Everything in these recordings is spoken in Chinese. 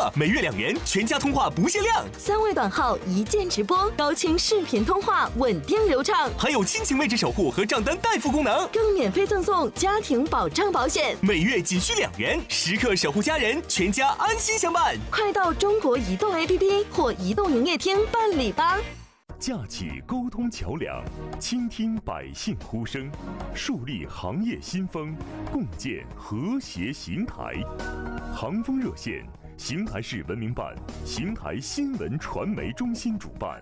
话，每月2元，全家通话不限量。 3位短号一键直播，高清视频通话稳定流畅， 还有亲情位置守护和账单代付功能， 更免费赠送家庭保障保险， 每月仅需2元，时刻守护家人，全家安心相伴。 快到中国移动 APP 或移动营业厅办理吧。 架起沟通桥梁，倾听百姓呼声，树立行业新风，共建和谐邢台。航风热线，邢台市文明办、邢台新闻传媒中心主办。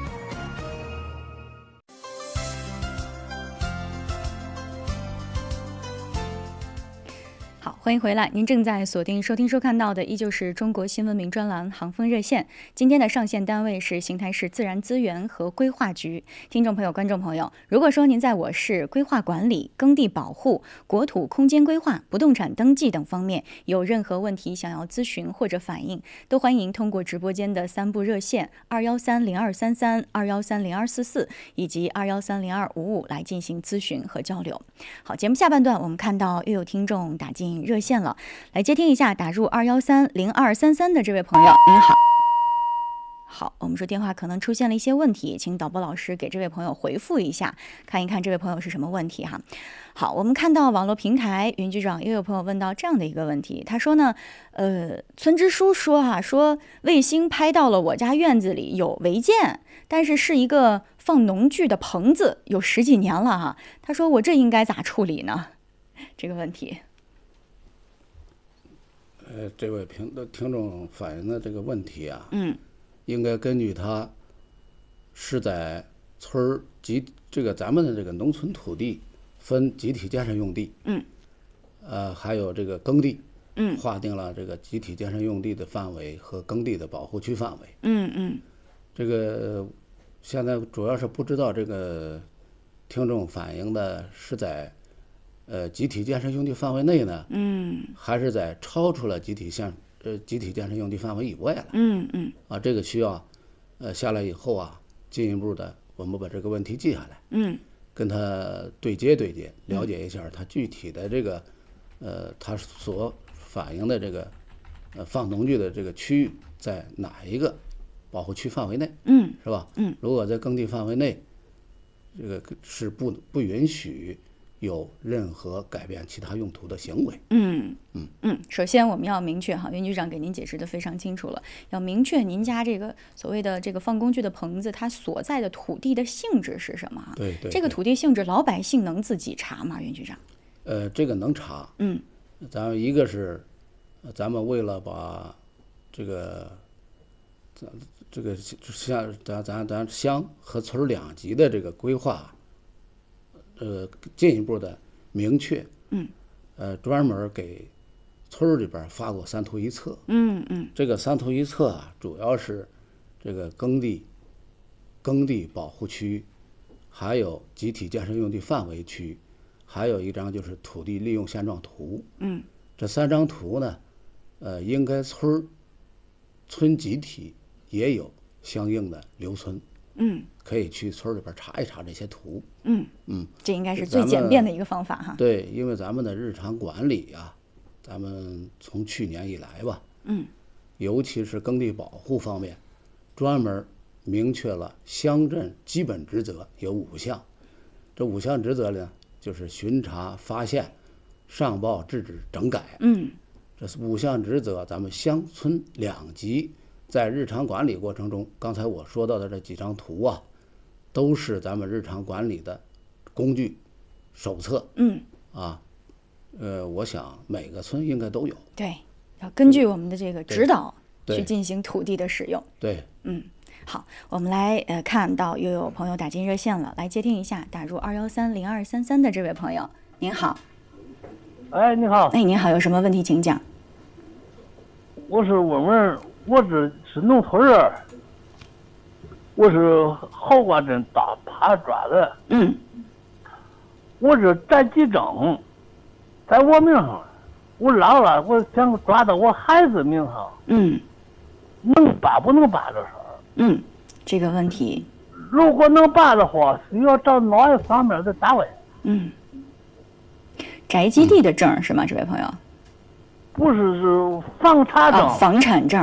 好，欢迎回来。您正在锁定收听收看到的依旧是中国新闻名专栏航风热线。今天的上线单位是邢台市自然资源和规划局。听众朋友、观众朋友，如果说您在我市规划管理、耕地保护、国土空间规划、不动产登记等方面有任何问题想要咨询或者反映，都欢迎通过直播间的3部热线2130233、2130244以及2130255来进行咨询和交流。好，节目下半段我们看到又有听众打进热线了，来接听一下打入2130233的这位朋友，您好。好，我们说电话可能出现了一些问题，请导播老师给这位朋友回复一下，看一看这位朋友是什么问题哈。好，我们看到网络平台云局长又有朋友问到这样的一个问题，他说呢，村支书说说卫星拍到了我家院子里有违建，但是是一个放农具的棚子，有10几年了哈。他说我这应该咋处理呢？这个问题。 这位听众反映的这个问题啊，应该根据他是在村咱们的这个农村土地分集体建设用地，还有这个耕地，划定了这个集体建设用地的范围和耕地的保护区范围，这个现在主要是不知道这个听众反映的是在集体建设用地范围内呢，还是在超出了集体建设用地范围以外了，这个需要下来以后啊，进一步的我们把这个问题记下来，跟他对接，了解一下他具体的这个他所反映的这个放农具的这个区域在哪一个保护区范围内，是吧？如果在耕地范围内，这个是不允许有任何改变其他用途的行为。 首先我们要明确哈，袁局长给您解释的非常清楚了，要明确您家这个所谓的这个放工具的棚子，它所在的土地的性质是什么？ 对， 这个土地性质，老百姓能自己查吗？袁局长？ 这个能查。咱们一个是，咱们为了把这个像咱乡和村2级的这个规划。进一步的明确，专门给村里边发过3图1册，这个3图1册啊，主要是这个耕地保护区，还有集体建设用地范围区，还有一张就是土地利用现状图，这3张图呢，应该村集体也有相应的留存，可以去村里边查一查这些图， 这应该是最简便的一个方法哈。 对，因为咱们的日常管理啊，咱们从去年以来吧，尤其是耕地保护方面，专门明确了乡镇基本职责有5项，这5项职责呢，就是巡查、发现、上报、制止、整改，这是5项职责，咱们乡村2级在日常管理过程中，刚才我说到的这几张图啊，都是咱们日常管理的工具手册，我想每个村应该都有。 对，要根据我们的这个指导去进行土地的使用。 对， 好，我们来看到又有朋友打进热线了，来接听一下打入2130233的这位朋友，您好。 哎，你好。 您好，有什么问题请讲。 我这是农村人，我是豪瓜镇大爬抓的。我是宅基证在我名上，我老了，我想抓到我孩子名上。能办不能办这事儿？ 这个问题， 如果能办的话，需要找哪一方面的单位？ 宅基地的证是吗？这位朋友？ 不是，是房产证。 房产证。